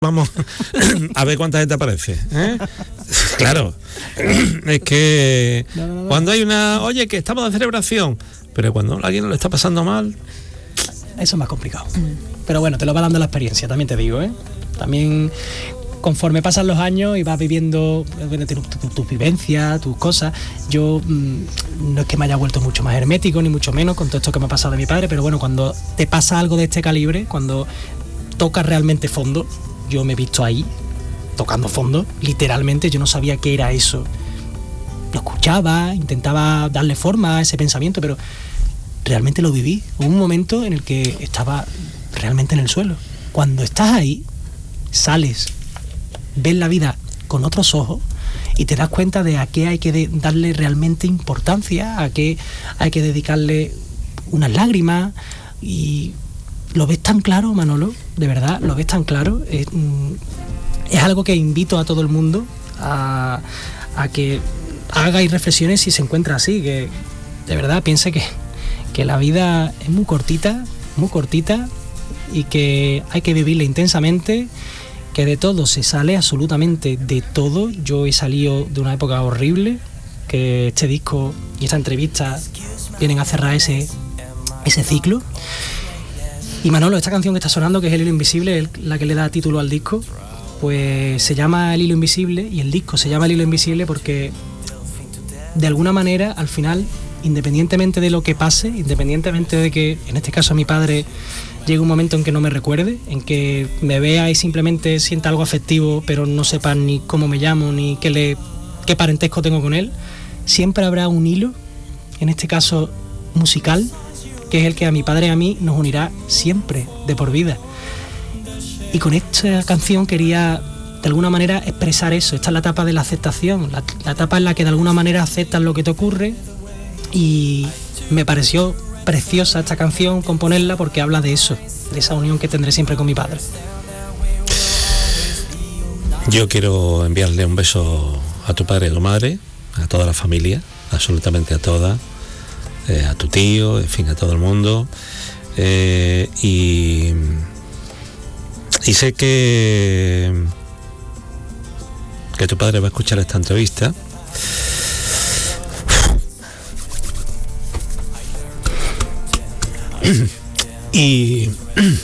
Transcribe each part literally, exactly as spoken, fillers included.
Vamos a ver cuánta gente aparece, ¿eh? Claro, es que no, no, no. Cuando hay una, oye, que estamos de celebración, pero cuando a alguien lo está pasando mal, eso es más complicado. Pero bueno, te lo va dando la experiencia, también te digo, ¿eh? También conforme pasan los años y vas viviendo tus tu, tu vivencias, tus cosas. Yo mmm, no es que me haya vuelto mucho más hermético, ni mucho menos con todo esto que me ha pasado de mi padre, pero bueno, cuando te pasa algo de este calibre, cuando tocas realmente fondo, yo me he visto ahí, tocando fondo, literalmente. Yo no sabía qué era eso. Lo escuchaba, intentaba darle forma a ese pensamiento, pero realmente lo viví. Hubo un momento en el que estaba realmente en el suelo. Cuando estás ahí, sales, ves la vida con otros ojos y te das cuenta de a qué hay que de darle realmente importancia, a qué hay que dedicarle unas lágrimas, y lo ves tan claro, Manolo, de verdad, lo ves tan claro. Es, es algo que invito a todo el mundo a, a que haga y reflexiones si se encuentra así, que de verdad piense que, que la vida es muy cortita, muy cortita, y que hay que vivirla intensamente, que de todo se sale, absolutamente de todo. Yo he salido de una época horrible, que este disco y esta entrevista vienen a cerrar ese, ese ciclo. Y Manolo, esta canción que está sonando, que es El Hilo Invisible, la que le da título al disco, pues se llama El Hilo Invisible, y el disco se llama El Hilo Invisible porque de alguna manera, al final, independientemente de lo que pase, independientemente de que, en este caso a mi padre, llegue un momento en que no me recuerde, en que me vea y simplemente sienta algo afectivo, pero no sepa ni cómo me llamo, ni qué, le, qué parentesco tengo con él, siempre habrá un hilo, en este caso musical, que es el que a mi padre y a mí nos unirá siempre, de por vida. Y con esta canción quería, de alguna manera, expresar eso. Esta es la etapa de la aceptación, la, la etapa en la que de alguna manera aceptas lo que te ocurre, y me pareció preciosa esta canción componerla porque habla de eso, de esa unión que tendré siempre con mi padre. Yo quiero enviarle un beso a tu padre y a tu madre, a toda la familia, absolutamente a toda. Eh, a tu tío, en fin, a todo el mundo, eh, y, y sé que que tu padre va a escuchar esta entrevista. y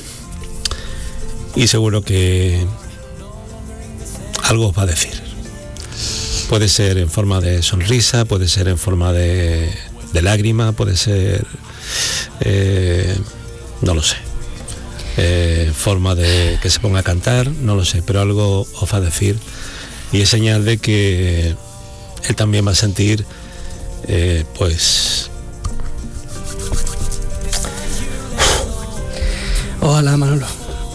y seguro que algo os va a decir. Puede ser en forma de sonrisa, puede ser en forma de de lágrima, puede ser eh, no lo sé, eh, forma de que se ponga a cantar, no lo sé, pero algo os va a decir, y es señal de que él también va a sentir eh, pues ojalá, Manolo,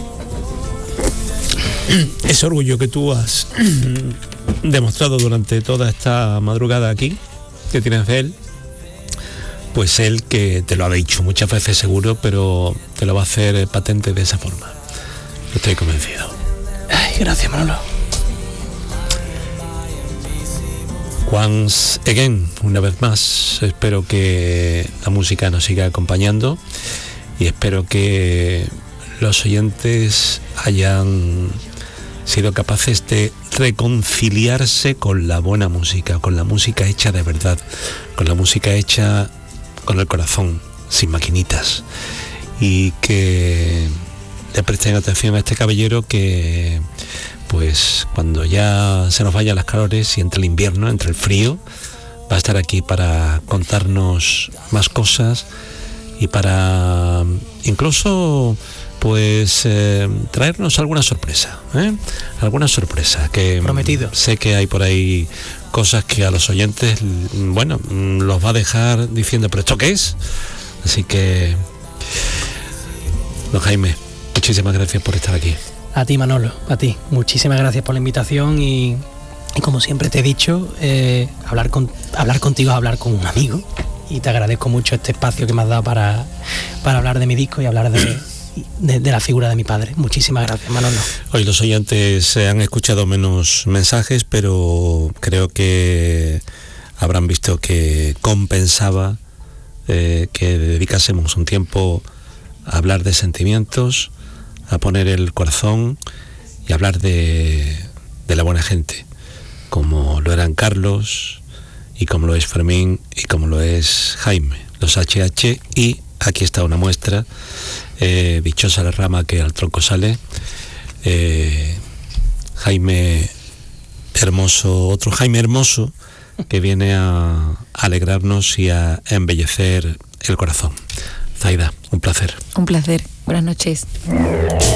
ese orgullo que tú has demostrado durante toda esta madrugada aquí, que tienes de él, pues él, que te lo ha dicho muchas veces seguro, pero te lo va a hacer patente de esa forma. Yo estoy convencido. Ay, gracias, Manolo. Once again, una vez más, espero que la música nos siga acompañando y espero que los oyentes hayan sido capaces de reconciliarse con la buena música, con la música hecha de verdad, con la música hecha con el corazón, sin maquinitas, y que le presten atención a este caballero que, pues, cuando ya se nos vayan las calores y entre el invierno, entre el frío, va a estar aquí para contarnos más cosas y para incluso, pues, eh, traernos alguna sorpresa, ¿eh? Alguna sorpresa, que prometido. Sé que hay por ahí cosas que a los oyentes, bueno, los va a dejar diciendo, ¿pero esto qué es? Así que, don Jaime, muchísimas gracias por estar aquí. A ti, Manolo, a ti. Muchísimas gracias por la invitación y, y como siempre te he dicho, eh, hablar, con, hablar contigo es hablar con un amigo, y te agradezco mucho este espacio que me has dado para, para hablar de mi disco y hablar de... De, de la figura de mi padre. Muchísimas gracias, Manolo. Hoy los oyentes han escuchado menos mensajes, pero creo que habrán visto que compensaba eh, que dedicásemos un tiempo a hablar de sentimientos, a poner el corazón y hablar de, de la buena gente, como lo eran Carlos, y como lo es Fermín, y como lo es Jaime, los H H, y aquí está una muestra, eh, dichosa la rama que al tronco sale, eh, Jaime Hermoso, otro Jaime Hermoso, que viene a alegrarnos y a embellecer el corazón. Zaida, un placer. Un placer. Buenas noches.